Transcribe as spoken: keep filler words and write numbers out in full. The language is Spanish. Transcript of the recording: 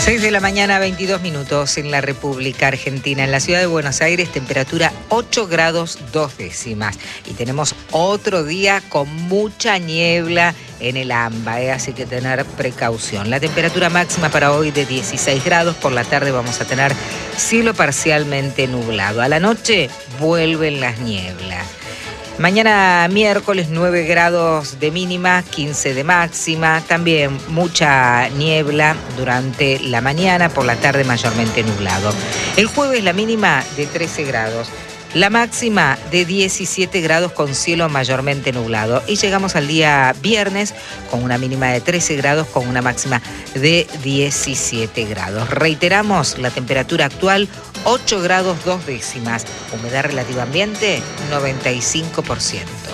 seis de la mañana, veintidós minutos en la República Argentina. En la ciudad de Buenos Aires, temperatura ocho grados dos décimas. Y tenemos otro día con mucha niebla en el AMBA, ¿eh? Así que tener precaución. La temperatura máxima para hoy de dieciséis grados. Por la tarde vamos a tener cielo parcialmente nublado. A la noche vuelven las nieblas. Mañana miércoles nueve grados de mínima, quince de máxima, también mucha niebla durante la mañana, por la tarde mayormente nublado. El jueves la mínima de trece grados, la máxima de diecisiete grados con cielo mayormente nublado. Y llegamos al día viernes con una mínima de trece grados con una máxima de diecisiete grados. Reiteramos, la temperatura actual ocho grados dos décimas, humedad relativa ambiente noventa y cinco por ciento.